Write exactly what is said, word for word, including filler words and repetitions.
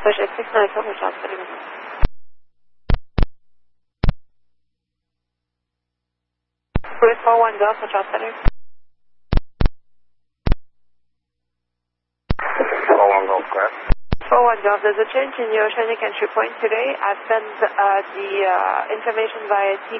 Logistics nine four for job setting. Cruise four one go for job setting. four one go, correct. four one go, there's a change in your oceanic entry point today. I've sent uh, the uh, information via T